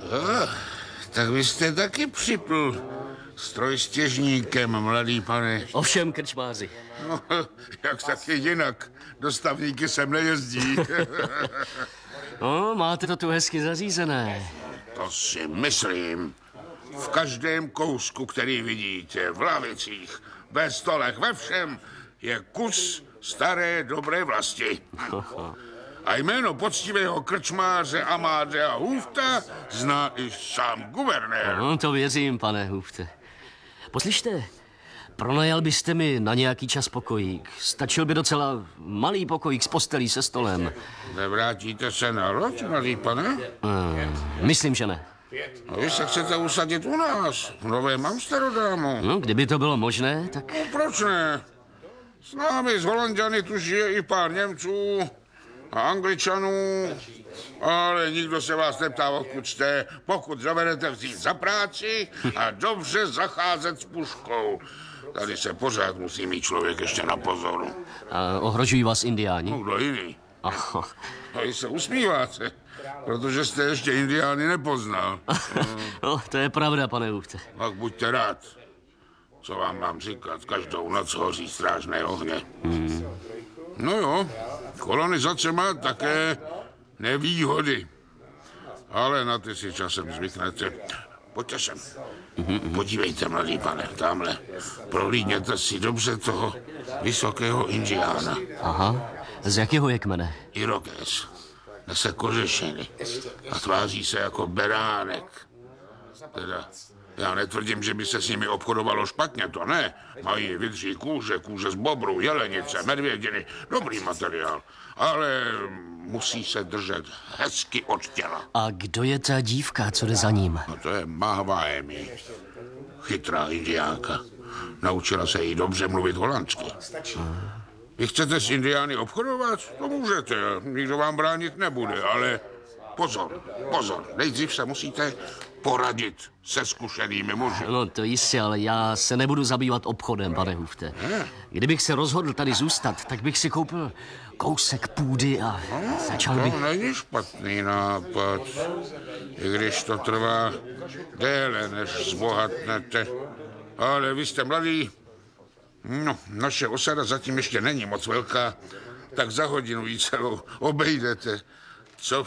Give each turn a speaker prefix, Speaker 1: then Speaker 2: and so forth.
Speaker 1: Tak vy jste taky připl s trojstěžníkem, mladý pane.
Speaker 2: Ovšem, krčmáři.
Speaker 1: No, jak taky jinak. Dostavníky sem nejezdí.
Speaker 2: No, máte to tu hezky zařízené.
Speaker 1: To si myslím. V každém kousku, který vidíte, v lavicích, ve stolech, ve všem, je kus staré dobré vlasti. A jméno poctivého krčmáře Amadea Hůfta zná i sám guvernér.
Speaker 2: No, to věřím, pane Hůfte. Poslyšte, pronajal byste mi na nějaký čas pokojík. Stačil by docela malý pokojík s postelí se stolem.
Speaker 1: Nevrátíte se na loď, mladý pane?
Speaker 2: Myslím, že ne.
Speaker 1: No, vy se chcete usadit u nás, v Novém Amsterdamu.
Speaker 2: No, kdyby to bylo možné, tak...
Speaker 1: No, proč ne? S námi z Holanďany tu žije i pár Němců a Angličanů, ale nikdo se vás neptá, odkud jste, pokud zavedete vzít za práci a dobře zacházet s puškou. Tady se pořád musí mít člověk ještě na pozoru.
Speaker 2: A ohrožují vás indiáni?
Speaker 1: No, kdo jiný?
Speaker 2: Aha.
Speaker 1: A vy se usmíváte, protože jste ještě indiány nepoznal.
Speaker 2: No, to je pravda, pane Hůfte.
Speaker 1: Tak buďte rád. Co vám mám říkat? Každou noc hoří strážné ohně. No jo, kolonizace má také nevýhody. Ale na ty si časem zvyknete. Pojďte sem. Podívejte, mladý pane, tamhle. Prohlídněte si dobře toho vysokého indiána.
Speaker 2: Aha. Z jakého je kmene?
Speaker 1: Irokés. Nese kožešiny a tváří se jako beránek. Teda, já netvrdím, že by se s nimi obchodovalo špatně, to ne. Mají vydří kůže z bobru, jelenice, medvědiny, dobrý materiál. Ale musí se držet hezky od těla.
Speaker 2: A kdo je ta dívka, co jde za ním?
Speaker 1: No to je Mahwaemi. Chytrá indiánka. Naučila se jí dobře mluvit holandsky. Vy chcete s indiány obchodovat? To můžete, nikdo vám bránit nebude, ale pozor, nejdřív se musíte poradit se zkušenými muži.
Speaker 2: No to jistě, ale já se nebudu zabývat obchodem, pane Hůfte. Kdybych se rozhodl tady zůstat, tak bych si koupil kousek půdy a začal bych...
Speaker 1: To není špatný nápad, i když to trvá déle, než zbohatnete. Ale vy jste mladý. No, naše osada zatím ještě není moc velká, tak za hodinu ji celou obejdete. Co